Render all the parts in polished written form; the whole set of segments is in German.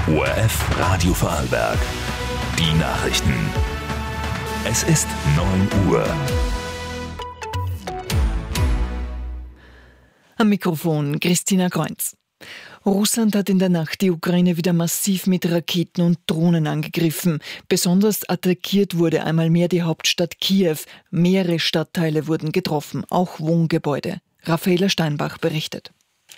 ORF Radio Vorarlberg. Die Nachrichten. Es ist 9 Uhr. Am Mikrofon Christina Kreunz. Russland hat in der Nacht die Ukraine wieder massiv mit Raketen und Drohnen angegriffen. Besonders attackiert wurde einmal mehr die Hauptstadt Kiew. Mehrere Stadtteile wurden getroffen, auch Wohngebäude. Raffaela Steinbach berichtet.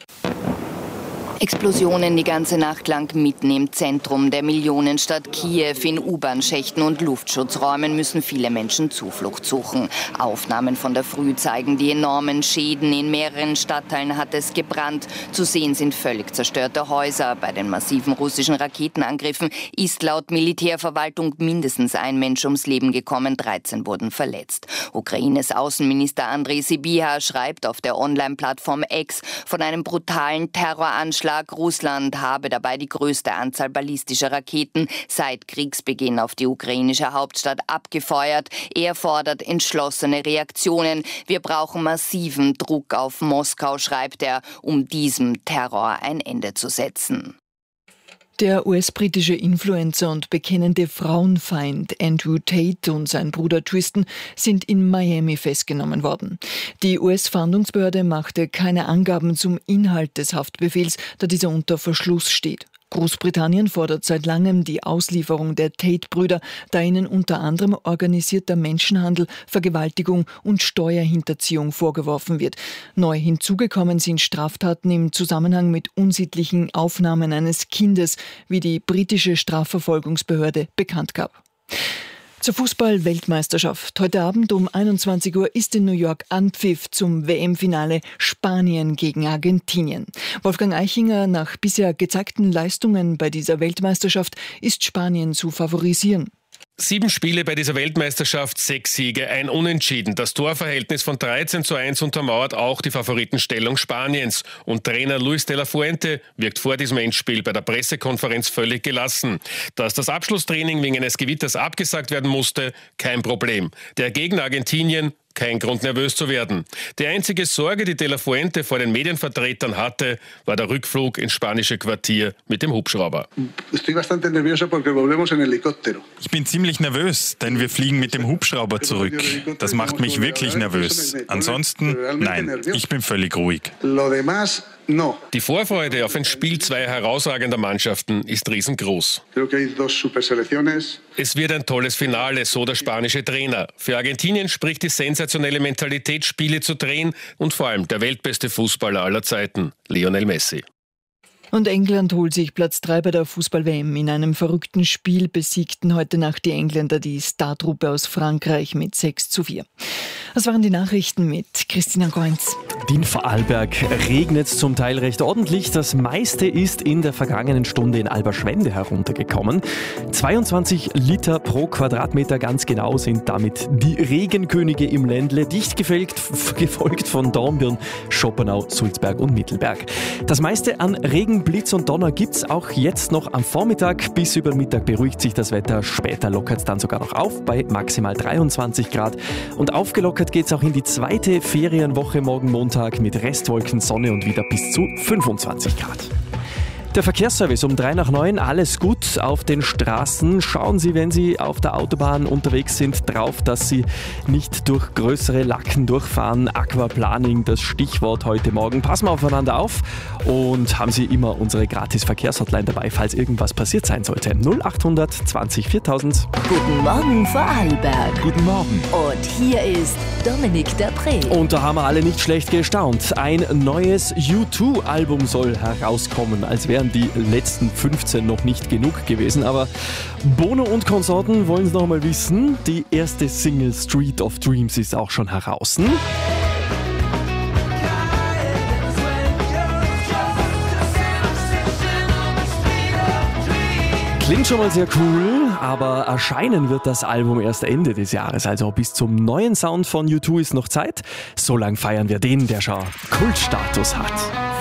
Explosionen die ganze Nacht lang mitten im Zentrum der Millionenstadt Kiew. In U-Bahn-Schächten und Luftschutzräumen müssen viele Menschen Zuflucht suchen. Aufnahmen von der Früh zeigen die enormen Schäden. In mehreren Stadtteilen hat es gebrannt. Zu sehen sind völlig zerstörte Häuser. Bei den massiven russischen Raketenangriffen ist laut Militärverwaltung mindestens ein Mensch ums Leben gekommen, 13 wurden verletzt. Ukraines Außenminister Andrei Sybiha schreibt auf der Online-Plattform X von einem brutalen Terroranschlag. Russland habe dabei die größte Anzahl ballistischer Raketen seit Kriegsbeginn auf die ukrainische Hauptstadt abgefeuert. Er fordert entschlossene Reaktionen. Wir brauchen massiven Druck auf Moskau, schreibt er, um diesem Terror ein Ende zu setzen. Der US-britische Influencer und bekennende Frauenfeind Andrew Tate und sein Bruder Tristan sind in Miami festgenommen worden. Die US-Fahndungsbehörde machte keine Angaben zum Inhalt des Haftbefehls, da dieser unter Verschluss steht. Großbritannien fordert seit langem die Auslieferung der Tate-Brüder, da ihnen unter anderem organisierter Menschenhandel, Vergewaltigung und Steuerhinterziehung vorgeworfen wird. Neu hinzugekommen sind Straftaten im Zusammenhang mit unsittlichen Aufnahmen eines Kindes, wie die britische Strafverfolgungsbehörde bekannt gab. Zur Fußball-Weltmeisterschaft. Heute Abend um 21 Uhr ist in New York Anpfiff zum WM-Finale Spanien gegen Argentinien. Wolfgang Eichinger, nach bisher gezeigten Leistungen bei dieser Weltmeisterschaft ist Spanien zu favorisieren. 7 Spiele bei dieser Weltmeisterschaft, 6 Siege, ein Unentschieden. Das Torverhältnis von 13:1 untermauert auch die Favoritenstellung Spaniens. Und Trainer Luis de la Fuente wirkt vor diesem Endspiel bei der Pressekonferenz völlig gelassen. Dass das Abschlusstraining wegen eines Gewitters abgesagt werden musste, kein Problem. Der Gegner Argentinien, kein Grund, nervös zu werden. Die einzige Sorge, die de la Fuente vor den Medienvertretern hatte, war der Rückflug ins spanische Quartier mit dem Hubschrauber. Ich bin ziemlich nervös, denn wir fliegen mit dem Hubschrauber zurück. Das macht mich wirklich nervös. Ansonsten, nein, ich bin völlig ruhig. Die Vorfreude auf ein Spiel zweier herausragender Mannschaften ist riesengroß. Es wird ein tolles Finale, so der spanische Trainer. Für Argentinien spricht die sensationelle Mentalität, Spiele zu drehen und vor allem der weltbeste Fußballer aller Zeiten, Lionel Messi. Und England holt sich Platz 3 bei der Fußball-WM. In einem verrückten Spiel besiegten heute Nacht die Engländer die Startruppe aus Frankreich mit 6:4. Das waren die Nachrichten mit Christina Kreunz. In Vorarlberg regnet es zum Teil recht ordentlich. Das meiste ist in der vergangenen Stunde in Alberschwende heruntergekommen. 22 Liter pro Quadratmeter ganz genau sind damit die Regenkönige im Ländle, dicht gefolgt von Dornbirn, Schopenau, Sulzberg und Mittelberg. Das meiste an Regen, Blitz und Donner gibt's auch jetzt noch am Vormittag. Bis über Mittag beruhigt sich das Wetter. Später lockert es dann sogar noch auf bei maximal 23 Grad. Und aufgelockert geht's auch in die zweite Ferienwoche morgen Montag mit Restwolken, Sonne und wieder bis zu 25 Grad. Der Verkehrsservice um 8:03, alles gut auf den Straßen. Schauen Sie, wenn Sie auf der Autobahn unterwegs sind, drauf, dass Sie nicht durch größere Lacken durchfahren. Aquaplaning, das Stichwort heute Morgen. Passen wir aufeinander auf und haben Sie immer unsere Gratis-Verkehrshotline dabei, falls irgendwas passiert sein sollte. 0800 20 4000. Guten Morgen Vorarlberg. Guten Morgen. Und hier ist Dominik Dapré. Und da haben wir alle nicht schlecht gestaunt. Ein neues U2-Album soll herauskommen, als wären die letzten 15 noch nicht genug gewesen. Aber Bono und Konsorten wollen es noch mal wissen. Die erste Single Street of Dreams ist auch schon heraus. Klingt schon mal sehr cool, aber erscheinen wird das Album erst Ende des Jahres. Also bis zum neuen Sound von U2 ist noch Zeit. So lang feiern wir den, der schon Kultstatus hat.